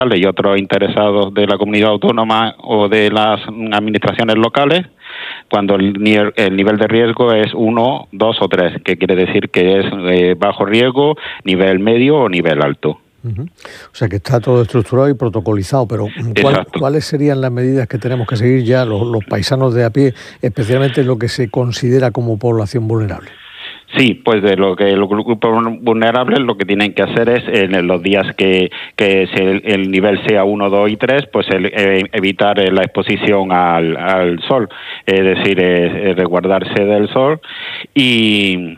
y otros interesados de la comunidad autónoma o de las administraciones locales cuando el nivel de riesgo es 1, 2 o 3, que quiere decir que es bajo riesgo, nivel medio o nivel alto. O sea que está todo estructurado y protocolizado, pero ¿cuáles serían las medidas que tenemos que seguir ya los paisanos de a pie, especialmente en lo que se considera como población vulnerable? Sí, pues de lo que los grupos vulnerables lo que tienen que hacer es en los días que el nivel sea 1, 2 y 3, pues evitar la exposición al sol, es decir, resguardarse del sol y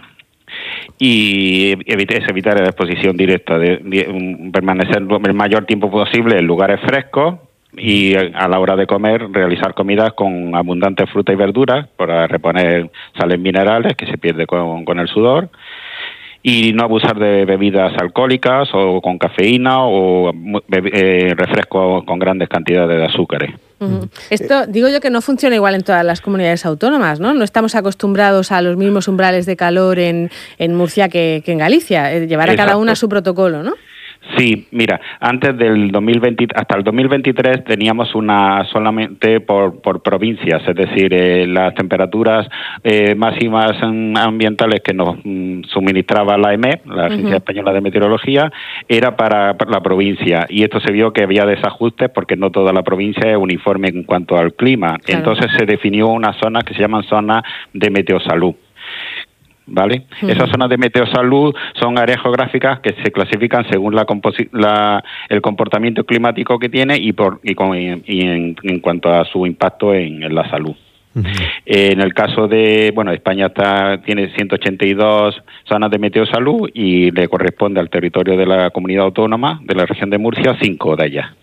evitar la exposición directa, permanecer el mayor tiempo posible en lugares frescos y a la hora de comer realizar comidas con abundantes fruta y verduras para reponer sales minerales que se pierde con el sudor y no abusar de bebidas alcohólicas o con cafeína o refrescos con grandes cantidades de azúcares. Esto digo yo que no funciona igual en todas las comunidades autónomas, ¿no? No estamos acostumbrados a los mismos umbrales de calor en Murcia que en Galicia. Llevar a cada una su protocolo, ¿no? Sí, mira, antes del 2020 hasta el 2023 teníamos una solamente por provincias, es decir, las temperaturas máximas ambientales que nos suministraba la EMET, la Agencia Española de Meteorología, era para la provincia y esto se vio que había desajustes porque no toda la provincia es uniforme en cuanto al clima. Claro. Entonces se definió unas zonas que se llaman zonas de meteosalud. ¿Vale? Esas zonas de meteosalud son áreas geográficas que se clasifican según el comportamiento climático que tiene y en cuanto a su impacto en la salud. En el caso de, España tiene 182 zonas de meteosalud y le corresponde al territorio de la comunidad autónoma de la región de Murcia 5 de ellas.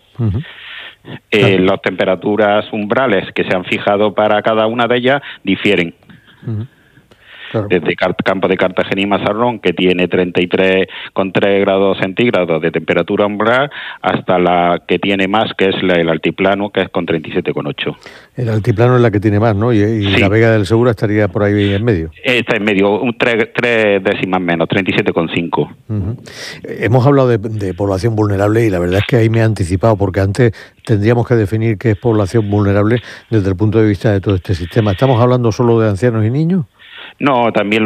Las temperaturas umbrales que se han fijado para cada una de ellas difieren. Claro. Desde Campo de Cartagena y Mazarrón, que tiene 33,3 grados centígrados de temperatura umbral, hasta la que tiene más, que es el altiplano, que es con 37,8. El altiplano es la que tiene más, ¿no? Y sí. La Vega del Segura estaría por ahí en medio. Está en medio, 3 décimas menos, 37,5. Hemos hablado de población vulnerable y la verdad es que ahí me he anticipado, porque antes tendríamos que definir qué es población vulnerable desde el punto de vista de todo este sistema. ¿Estamos hablando solo de ancianos y niños? No, también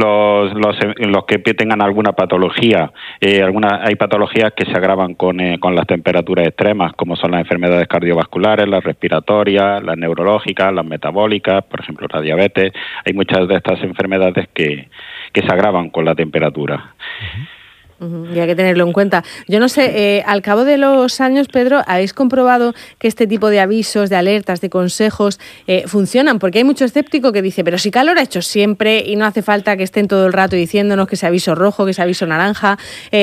los que tengan alguna patología. Hay patologías que se agravan con las temperaturas extremas, como son las enfermedades cardiovasculares, las respiratorias, las neurológicas, las metabólicas, por ejemplo, la diabetes. Hay muchas de estas enfermedades que se agravan con la temperatura. Y hay que tenerlo en cuenta. Yo no sé, al cabo de los años, Pedro, ¿habéis comprobado que este tipo de avisos, de alertas, de consejos funcionan? Porque hay mucho escéptico que dice, pero si calor ha hecho siempre y no hace falta que estén todo el rato diciéndonos que ese aviso rojo, que ese aviso naranja.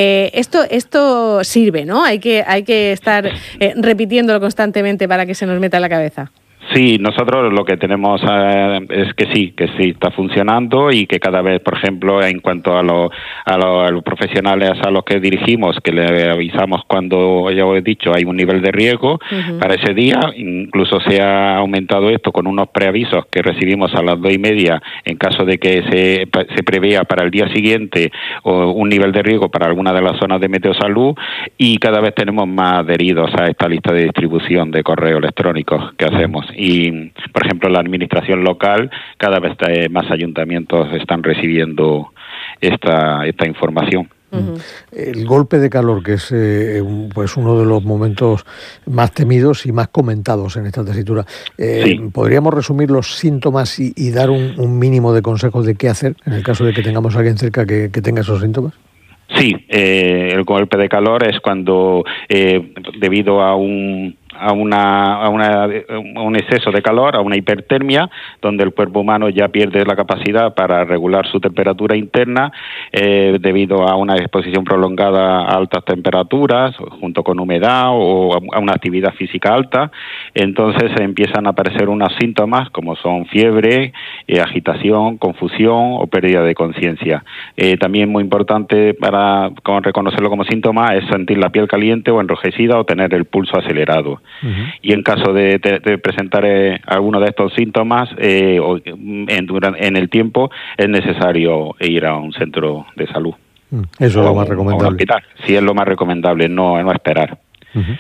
Esto sirve, ¿no? Hay que estar repitiéndolo constantemente para que se nos meta en la cabeza. Sí, nosotros lo que tenemos es que sí está funcionando y que cada vez, por ejemplo, en cuanto a los profesionales a los que dirigimos, que le avisamos cuando, ya os he dicho, hay un nivel de riesgo para ese día, incluso se ha aumentado esto con unos preavisos que recibimos a las 2:30 en caso de que se prevea para el día siguiente un nivel de riesgo para alguna de las zonas de meteosalud y cada vez tenemos más adheridos a esta lista de distribución de correos electrónicos que hacemos. Y, por ejemplo, la administración local, cada vez más ayuntamientos están recibiendo esta información. El golpe de calor, que es pues uno de los momentos más temidos y más comentados en esta tesitura. Sí. ¿Podríamos resumir los síntomas y dar un mínimo de consejos de qué hacer en el caso de que tengamos a alguien cerca que tenga esos síntomas? Sí, el golpe de calor es cuando, debido a un exceso de calor, a una hipertermia, donde el cuerpo humano ya pierde la capacidad para regular su temperatura interna debido a una exposición prolongada a altas temperaturas, junto con humedad o a una actividad física alta. Entonces empiezan a aparecer unos síntomas como son fiebre, agitación, confusión o pérdida de conciencia. También muy importante para reconocerlo como síntoma es sentir la piel caliente o enrojecida o tener el pulso acelerado. Y en caso de presentar alguno de estos síntomas en el tiempo es necesario ir a un centro de salud. Eso es lo más recomendable. Sí, es lo más recomendable, no esperar.